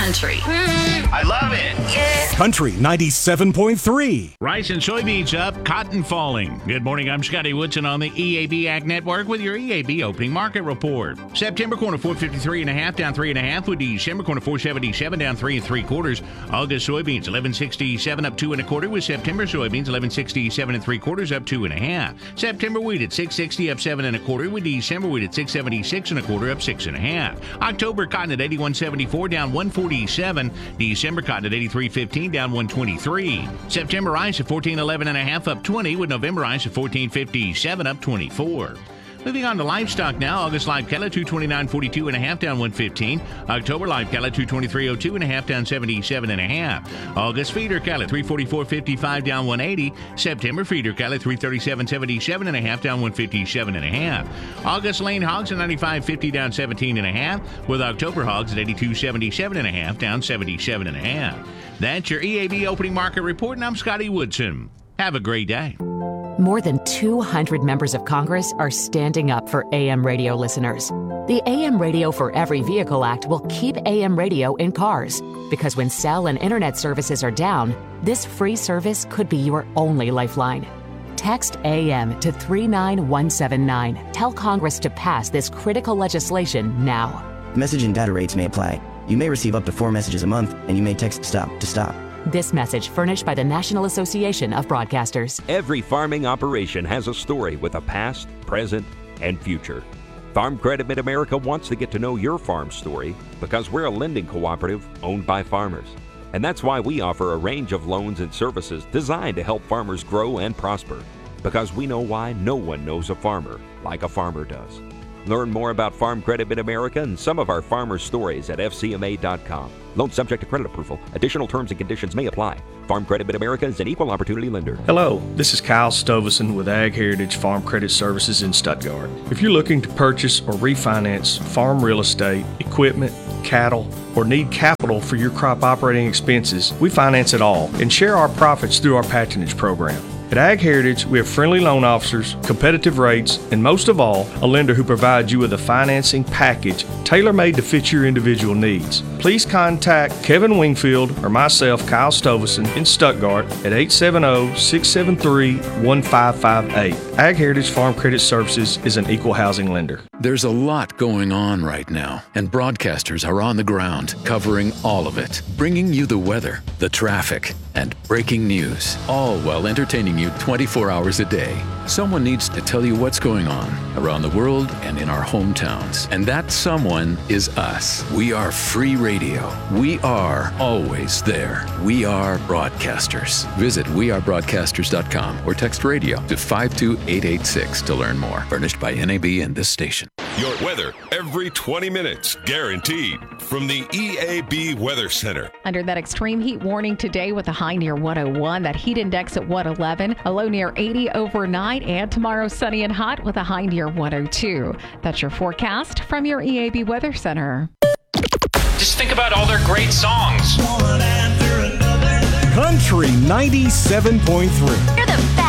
country. I love it. Yeah. Country 97.3. Rice and soybeans up, cotton falling. Good morning, I'm Scotty Woodson on the EAB Ag Network with your EAB opening market report. September corn at 453.5 down 3.5, with December corn at 477 down 3 3/4. August soybeans 1167 up 2 1/4, with September soybeans 1167 3/4 up 2 1/2. September wheat at 660 up 7 1/4, with December wheat at 676 1/4 up 6 1/2. October cotton at 81.74 down 147. December cotton at 83.15 down 123. September rice at 14.11.5 up 20, with November rice at 14.57 up 24. Moving on to livestock now. August live cattle 229.42.5 down 115. October live cattle 223.02.5 down 77.5. August feeder cattle 344.55 down 180. September feeder cattle 337.77.5 down 157.5. August lane hogs at 95.50 down 17.5, with October hogs at 82.77.5 down 77.5. That's your EAB opening market report, and I'm Scotty Woodson. Have a great day. More than 200 members of Congress are standing up for AM radio listeners. The AM Radio for Every Vehicle Act will keep AM radio in cars, because when cell and internet services are down, this free service could be your only lifeline. Text AM to 39179. Tell Congress to pass this critical legislation now. Message and data rates may apply. You may receive up to 4 messages a month, and you may text STOP to stop. This message furnished by the National Association of Broadcasters. Every farming operation has a story with a past, present, and future. Farm Credit Mid-America wants to get to know your farm story, because we're a lending cooperative owned by farmers. And that's why we offer a range of loans and services designed to help farmers grow and prosper, because we know why no one knows a farmer like a farmer does. Learn more about Farm Credit Mid-America and some of our farmer stories at fcma.com. Loan subject to credit approval. Additional terms and conditions may apply. Farm Credit Mid-America is an equal opportunity lender. Hello, this is Kyle Stovison with Ag Heritage Farm Credit Services in Stuttgart. If you're looking to purchase or refinance farm real estate, equipment, cattle, or need capital for your crop operating expenses, we finance it all and share our profits through our patronage program. At Ag Heritage, we have friendly loan officers, competitive rates, and most of all, a lender who provides you with a financing package tailor-made to fit your individual needs. Please contact Kevin Wingfield or myself, Kyle Stovison, in Stuttgart at 870-673-1558. Ag Heritage Farm Credit Services is an equal housing lender. There's a lot going on right now, and broadcasters are on the ground covering all of it, bringing you the weather, the traffic, and breaking news, all while entertaining you 24 hours a day. Someone needs to tell you what's going on around the world and in our hometowns. And that someone is us. We are free radio. We are always there. We are broadcasters. Visit wearebroadcasters.com or text radio to 52886 to learn more. Furnished by NAB and this station. Your weather every 20 minutes, guaranteed, from the EAB Weather Center. Under that extreme heat warning today with a high near 101, that heat index at 111, a low near 80 overnight, and tomorrow sunny and hot with a high near 102. That's your forecast from your EAB Weather Center. Just think about all their great songs. Country 97.3. You're the best.